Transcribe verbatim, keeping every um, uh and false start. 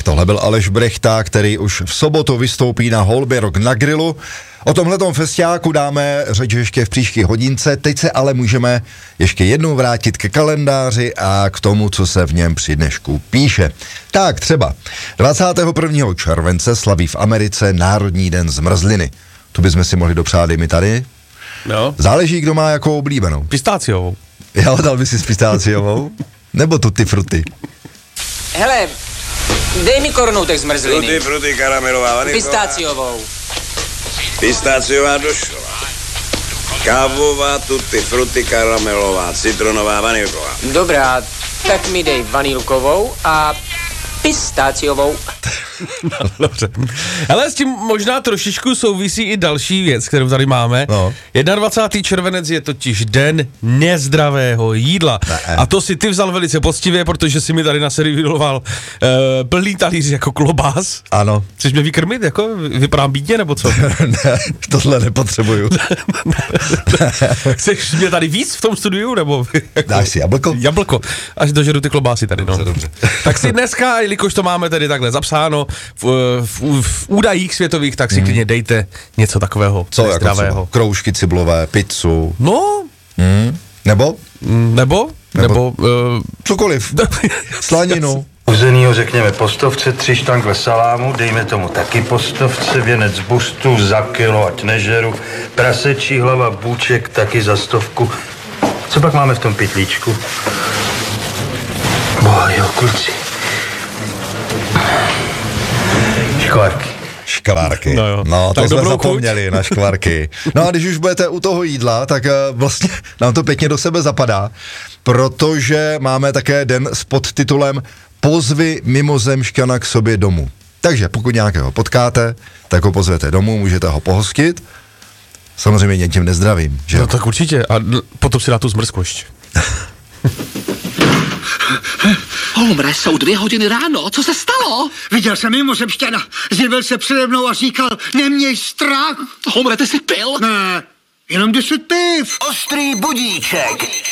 Tak tohle byl Aleš Brechta, který už v sobotu vystoupí na Holby Rock na grilu. O tomhletom festiáku dáme řeč ještě v příští hodince, teď se ale můžeme ještě jednou vrátit ke kalendáři a k tomu, co se v něm při dnešku píše. Tak třeba dvacátého prvního července slaví v Americe Národní den zmrzliny. To bychom si mohli dopřát i my tady. No. Záleží, kdo má jakou oblíbenou. Pistáciovou. Já dal by si s pistáciovou? Nebo tutti frutti? Hele, dej mi kornoutek zmrzliny. Fruty, fruty, karamelová, vanilková. Pistáciovou. Pistáciová došová. Kávová, tutti fruty, karamelová, citronová, vanilková. Dobrá, tak mi dej vanilkovou a pistáciovou. No, dobře. Ale s tím možná trošičku souvisí i další věc, kterou tady máme. No. dvacátého prvního červenec je totiž den nezdravého jídla. Ne. A to si ty vzal velice poctivě, protože si mi tady naservíroval uh, plný talíř jako klobás. Ano. Chceš mě vykrmit, jako vypadám bídně, nebo co? Ne, tohle nepotřebuju. Chceš mě tady víc v tom studiu, nebo? Jako, Dáš si jablko? Jablko. Až dožeru ty klobásy tady, no. Dobře, dobře. Tak si dneska, jelikož to máme tady takhle zapsáno v, v, v údajích světových, tak si Hmm. klidně dejte něco takového Co jako zdravého. třeba? Kroužky ciblové, pizzu. No, Hmm. Nebo? mm, nebo, nebo, Nebo- uh, Cokoliv. Slaninu. Uzenýho řekněme po stovce, tři štangle salámu, dejme tomu taky po stovce, věnec bustu za kilo, ať nežeru, prasečí hlava, bůček taky za stovku. Co pak máme v tom pytlíčku? Boha jo, kluci. Škvárky. Škvárky. No jo. No, to Tak jsme dobrou zapomněli na škvárky. No a když už budete u toho jídla, tak uh, vlastně nám to pěkně do sebe zapadá, protože máme také den s podtitulem Pozvi mimozemšťana k sobě domů. Takže pokud nějakého potkáte, tak ho pozvete domů, můžete ho pohostit. Samozřejmě něčím nezdravým, že? no tak určitě. A l- potom si dá tu zmrzkošť. Holmre, jsou dvě hodiny ráno, co se stalo? Viděl jsem mimozemšťana, zjevil se přede mnou a říkal, neměj strach. Holmre, ty jsi pil? Ne, jenom deset piv. Ostrý budíček.